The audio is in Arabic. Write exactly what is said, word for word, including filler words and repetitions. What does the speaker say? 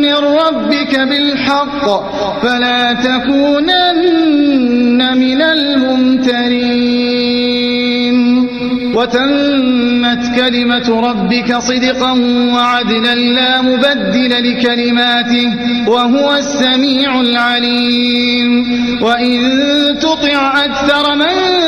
من ربك بالحق فلا تكونن من الممترين وتمت كلمة ربك صدقا وعدلا لا مبدل لكلماته وهو السميع العليم وإن تطع أكثر من